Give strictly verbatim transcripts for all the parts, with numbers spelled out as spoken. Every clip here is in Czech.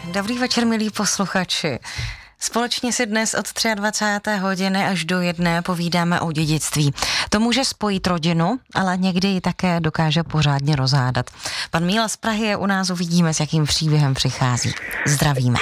Dobrý večer, milí posluchači. Společně si dnes od dvacáté třetí hodiny až do jedné povídáme o dědictví. To může spojit rodinu, ale někdy ji také dokáže pořádně rozhádat. Pan Míla z Prahy je u nás, uvidíme, s jakým příběhem přichází. Zdravíme.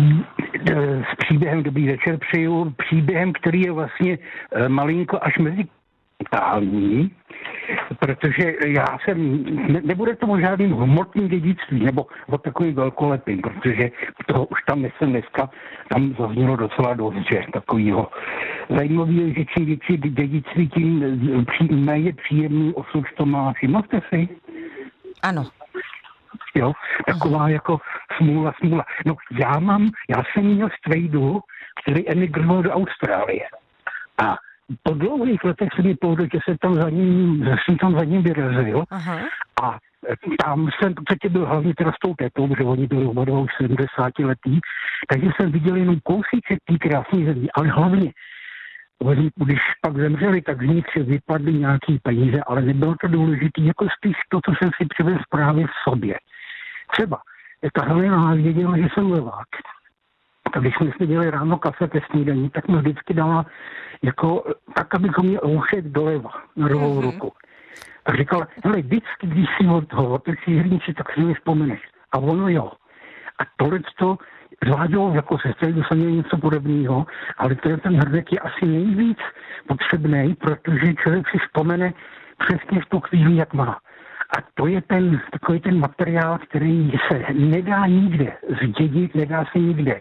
S příběhem, dobrý večer přeju, příběhem, který je vlastně malinko až mezi tální, protože já jsem, ne, nebude tomu žádným hmotným dědictví, nebo o takovým velkolepým, protože toho už tam nesem dneska, tam zaznělo docela dost, že takovýho. Zajímavé je, že čím větší dědictví, tím pří, méně příjemný osud to má. Všiml jste si? Ano. Jo, taková uh-huh. jako smůla, smůla. No já mám, já jsem měl strejdu, který emigroval do Austrálie. A po dlouhých letech se mi povedlo, že jsem tam za ním, že jsem tam za ním vyrazil. Uh-huh. A tam jsem v podstatě byl hlavně teda s tou tetou, protože oni byli oba dva už sedmdesátiletí, takže jsem viděl jenom kousíček té krásné země, ale hlavně, když pak zemřeli, tak z nich si vypadly nějaký peníze, ale nebylo to důležité, jako spíš to, co jsem si přivez právě v sobě. Třeba, ta Helena věděla, že jsem levák. Tak když jsme si dělali ráno kafe ke snídaní, tak mi vždycky dala jako, tak abychom měli oušek doleva na druhou mm-hmm. ruku. A říkala, hele, vždycky, když si od toho otočí hrníči, tak si mi vzpomeneš. A ono jo. A tohleto zvládlo jako sestry, to jsem měl něco podobného, ale to je ten hrnek je asi nejvíc potřebný, protože člověk si vzpomene přesně v tu chvíli, jak má. A to je ten, takový ten materiál, který se nedá nikde zdědit, nedá se nikde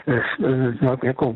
jako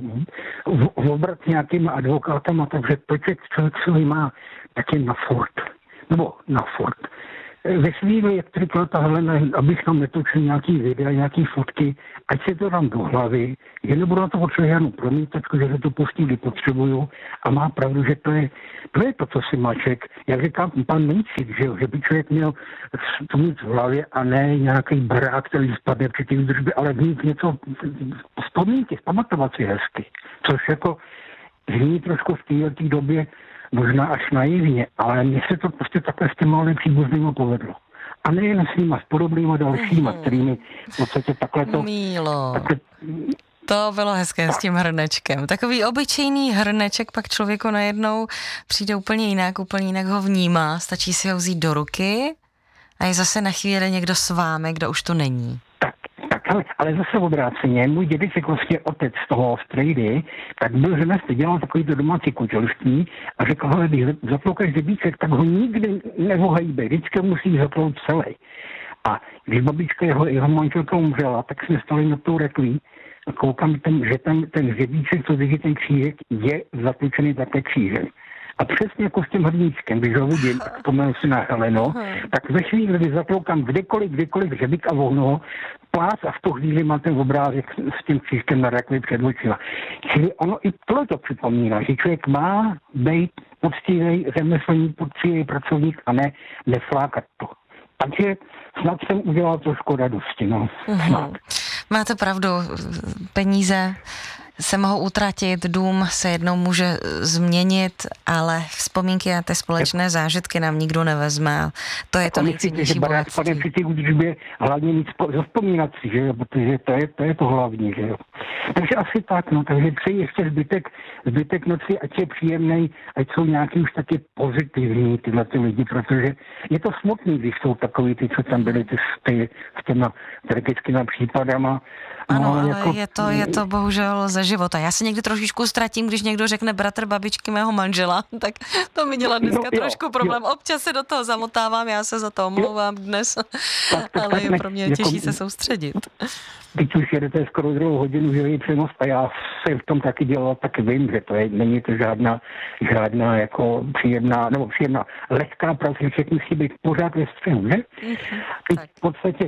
obrat nějakýma advokátama, takže počet člověk svůj má, tak je na furt. Nebo na furt. Ve chvíli, jak říkala ta Helena, abych tam netočil nějaký videa, nějaký fotky, ať se to dám do hlavy, že nebudu na to potřebovat žádnou promítačku, že se to pustí, kdy potřebuju a má pravdu, že to je to, je to co si má člověk. Jak říkám, pan Mejcik, že, že by člověk měl to mít v hlavě a ne nějaký barák, který spadne při té údržbě, ale mít něco vzpomínky, pamatovat si hezky. Což jako zní trošku v této době možná až naivně, ale mně se to prostě takhle s těma malým příbuznýma povedlo. A nejen s nima, s podobnýma dalšíma, mm. kterými v podstatě takhle to... Mílo, takhle... to bylo hezké s tím hrnečkem. Takový obyčejný hrneček pak člověku najednou přijde úplně jinak, úplně jinak ho vnímá, stačí si ho vzít do ruky a je zase na chvíli někdo s vámi, kdo už to není. Ale, ale zase obráceně, můj dědeček, vlastně otec toho strejdy, tak byl ženest, dělal takovýto domácí kočelští a řekl, hele, když zatloukáš debíček, tak ho nikdy nevohejbe, vždycky musí zatlout celý. A když babička jeho, jeho manželka umřela, tak jsme stali na tou rekví a koukám, ten, že ten, ten hřebíček, co drží ten křížek, je zatlučený také křížem. A přesně jako s tím hrníčkem, když ho vidím, tak vzpomenu si na Helenu, tak ve chvíli, kdy zatloukám kdekoliv, kdekoliv hřebík a vohnu, plác a v tu chvíli mám ten obrázek s tím křížkem na rakvi před očima. Čili ono i tohle to připomíná, že člověk má být poctivý řemeslník, poctivý pracovník a ne neflákat to. Takže snad jsem udělal trošku radosti, no. Snad. Máte pravdu, peníze se mohou utratit, dům se jednou může změnit, ale vzpomínky a ty společné zážitky nám nikdo nevezme. To je to nejcennější bohatství. Pane, při té údržbě hlavně nic zavzpomínat si, že jo, protože to je, to je to hlavní, že jo. Takže asi tak, no, takže přeji ještě zbytek, zbytek noci, ať je příjemnej, ať jsou nějaký už taky pozitivní tyhle ty lidi, protože je to smutný, když jsou takový ty, co tam byli ty, ty, s těma tragickými případama. Ano, no, ale jako... je, to, je to bohužel ze života. Já se někdy trošičku ztratím, když někdo řekne bratr babičky mého manžela, tak to mi dělá dneska no, trošku jo, problém. Jo. Občas se do toho zamotávám, já se za to omlouvám jo. dnes, tak, tak, ale je pro mě jako, těžší se soustředit. Teď už jedete skoro druhou hodinu, že je přenos a já se v tom taky dělal, tak vím, že to je, není to žádná, žádná jako příjemná, nebo příjemná lehká práce, všechny musí být pořád ve střehu, že? Mm-hmm, teď v podstatě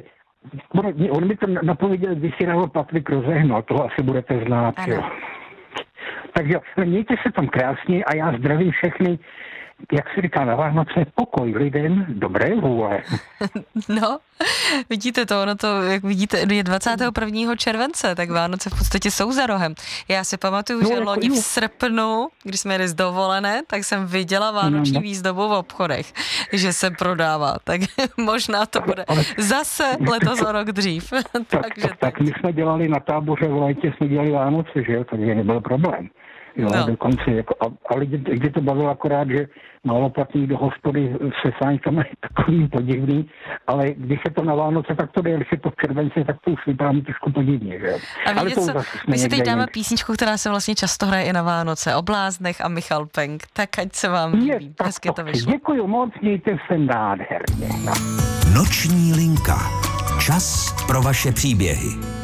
on mi to napověděl, když si dával Patrik rozehnal, toho asi budete znát, jo. Takže mějte se tam krásně a já zdravím všechny jak se říká na Vánoce, pokoj lidem, dobré vůle. No, vidíte to, ono to, jak vidíte, je dvacátého prvního července, tak Vánoce v podstatě jsou za rohem. Já si pamatuju, no, že jako loni v srpnu, když jsme jeli z dovolené, tak jsem viděla vánoční no, no. výzdobu v obchodech, že se prodává, tak možná to bude ale, zase letos o rok dřív. tak, Takže tak, tak my jsme dělali na táboře v létě, jsme dělali Vánoce, že jo, takže nebyl problém. Jo, no. dokonce, jako, a, a lidi, lidi to bavilo akorát, že maloplatní do hospody se sáňkami je takový podivný, ale když je to na Vánoce, tak to jde, když je to v červenci, tak to už vypadá trošku podivně, že jo. A víte co, my si teď dáme jen... písničku, která se vlastně často hraje i na Vánoce, o bláznech a Michal Penk, tak ať se vám líbí, hezky to vyšlo. Děkuju moc, mějte se nádherně. Noční linka. Čas pro vaše příběhy.